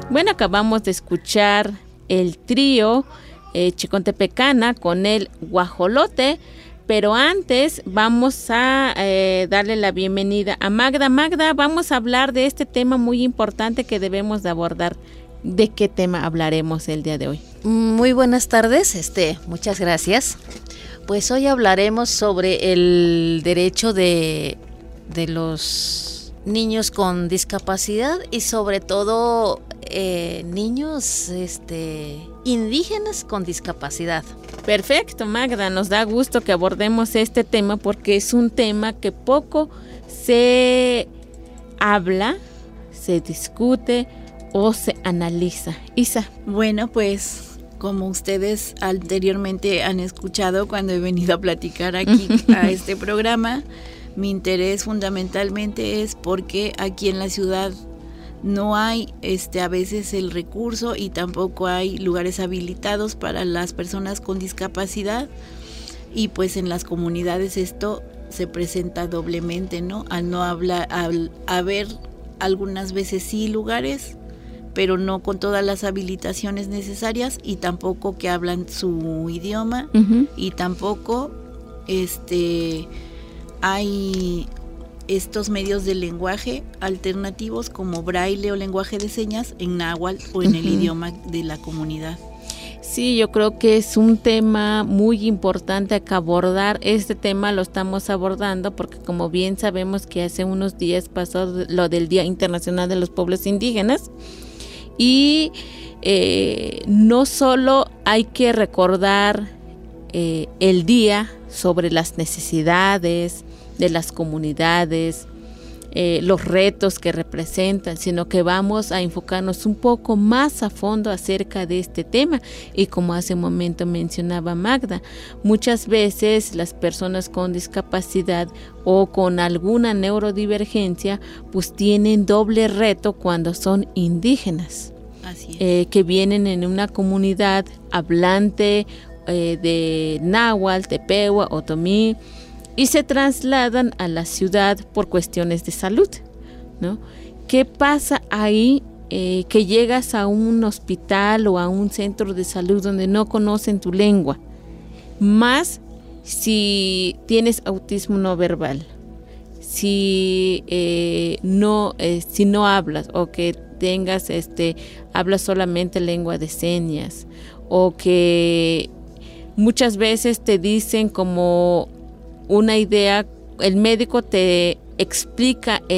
Bueno, acabamos de escuchar el trío chicontepecana con el guajolote, pero antes vamos a darle la bienvenida a Magda. Magda, vamos a hablar de este tema muy importante que debemos de abordar. ¿De qué tema hablaremos el día de hoy? Muy buenas tardes, muchas gracias. Pues hoy hablaremos sobre el derecho de los niños con discapacidad y sobre todo niños indígenas con discapacidad. Perfecto, Magda, nos da gusto que abordemos este tema porque es un tema que poco se habla, se discute o se analiza. Isa. Bueno, pues como ustedes anteriormente han escuchado cuando he venido a platicar aquí a este programa, mi interés fundamentalmente es porque aquí en la ciudad no hay a veces el recurso y tampoco hay lugares habilitados para las personas con discapacidad, y pues en las comunidades esto se presenta doblemente, ¿no? Al haber algunas veces sí lugares, pero no con todas las habilitaciones necesarias, y tampoco que hablan su idioma, y tampoco hay estos medios de lenguaje alternativos como braille o lenguaje de señas en náhuatl o en el idioma de la comunidad. Sí, yo creo que es un tema muy importante que abordar. Este tema lo estamos abordando porque, como bien sabemos, que hace unos días pasó lo del Día Internacional de los Pueblos Indígenas, y no solo hay que recordar el día sobre las necesidades de las comunidades, los retos que representan, sino que vamos a enfocarnos un poco más a fondo acerca de este tema. Y como hace un momento mencionaba Magda, muchas veces las personas con discapacidad o con alguna neurodivergencia pues tienen doble reto cuando son indígenas. Así es. Que vienen en una comunidad hablante de náhuatl, tepehuá, otomí, y se trasladan a la ciudad por cuestiones de salud, ¿no? ¿Qué pasa ahí? Que llegas a un hospital o a un centro de salud donde no conocen tu lengua, más si tienes autismo no verbal, si no hablas, o que tengas hablas solamente lengua de señas, o que muchas veces te dicen como una idea, el médico te explica